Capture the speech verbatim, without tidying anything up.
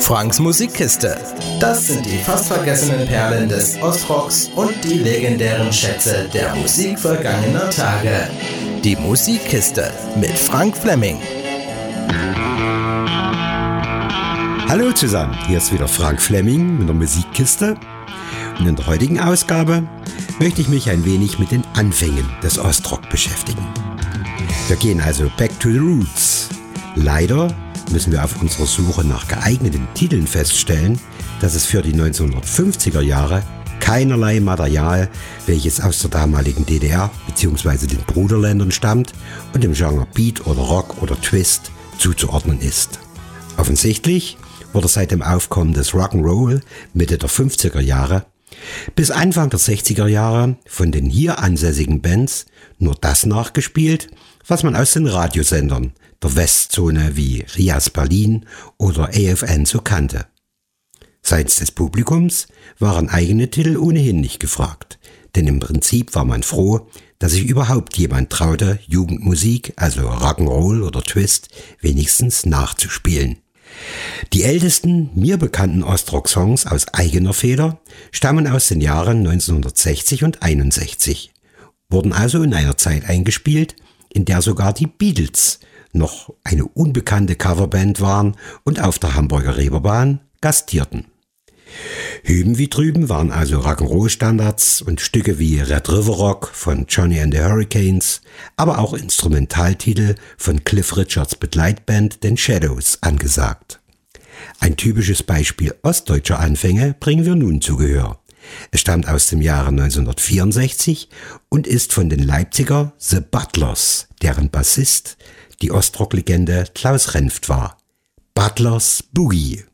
Franks Musikkiste. Das sind die fast vergessenen Perlen des Ostrocks und die legendären Schätze der Musik vergangener Tage. Die Musikkiste mit Frank Fleming. Hallo zusammen, hier ist wieder Frank Fleming mit der Musikkiste. Und in der heutigen Ausgabe möchte ich mich ein wenig mit den Anfängen des Ostrock beschäftigen. Wir gehen also back to the roots. Leider müssen wir auf unserer Suche nach geeigneten Titeln feststellen, dass es für die neunzehnhundertfünfziger Jahre keinerlei Material, welches aus der damaligen D D R bzw. den Bruderländern stammt und dem Genre Beat oder Rock oder Twist zuzuordnen ist. Offensichtlich wurde seit dem Aufkommen des Rock'n'Roll Mitte der fünfziger Jahre bis Anfang der sechziger Jahre von den hier ansässigen Bands nur das nachgespielt, was man aus den Radiosendern der Westzone wie Rias Berlin oder A F N so kannte. Seitens des Publikums waren eigene Titel ohnehin nicht gefragt, denn im Prinzip war man froh, dass sich überhaupt jemand traute, Jugendmusik, also Rock'n'Roll oder Twist, wenigstens nachzuspielen. Die ältesten mir bekannten Ostrock-Songs aus eigener Feder stammen aus den Jahren neunzehnhundertsechzig und einundsechzig, wurden also in einer Zeit eingespielt, in der sogar die Beatles noch eine unbekannte Coverband waren und auf der Hamburger Reeperbahn gastierten. Hüben wie drüben waren also Rock'n'Roll-Standards und Stücke wie Red River Rock von Johnny and the Hurricanes, aber auch Instrumentaltitel von Cliff Richards Begleitband den Shadows angesagt. Ein typisches Beispiel ostdeutscher Anfänge bringen wir nun zu Gehör. Es stammt aus dem Jahre neunzehnhundertvierundsechzig und ist von den Leipziger The Butlers, deren Bassist die Ostrock-Legende Klaus Renft war. Butlers Boogie.